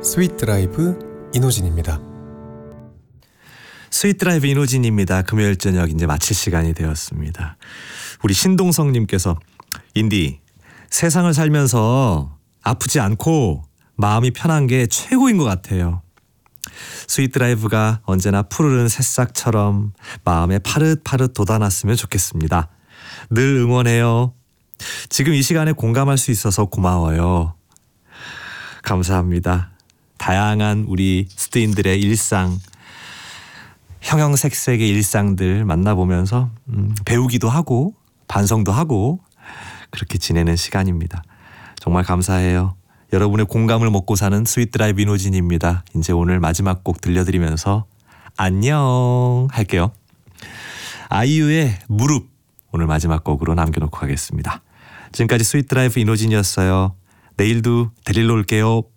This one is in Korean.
스윗 드라이브 이노진입니다. 스윗 드라이브 이노진입니다. 금요일 저녁 이제 마칠 시간이 되었습니다. 우리 신동성님께서 인디 세상을 살면서 아프지 않고 마음이 편한 게 최고인 것 같아요. 스윗 드라이브가 언제나 푸르른 새싹처럼 마음에 파릇파릇 돋아났으면 좋겠습니다. 늘 응원해요. 지금 이 시간에 공감할 수 있어서 고마워요. 감사합니다. 다양한 우리 스트인들의 일상, 형형색색의 일상들 만나보면서 배우기도 하고 반성도 하고 그렇게 지내는 시간입니다. 정말 감사해요. 여러분의 공감을 먹고 사는 스윗 드라이브 이노진입니다. 이제 오늘 마지막 곡 들려드리면서 안녕 할게요. 아이유의 무릎 오늘 마지막 곡으로 남겨놓고 가겠습니다. 지금까지 스윗 드라이브 이노진이었어요. 내일도 데리러 올게요.